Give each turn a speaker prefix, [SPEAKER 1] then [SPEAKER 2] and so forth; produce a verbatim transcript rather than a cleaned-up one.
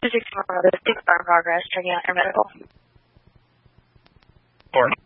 [SPEAKER 1] two six one, this is in progress, checking out your medical.
[SPEAKER 2] Four.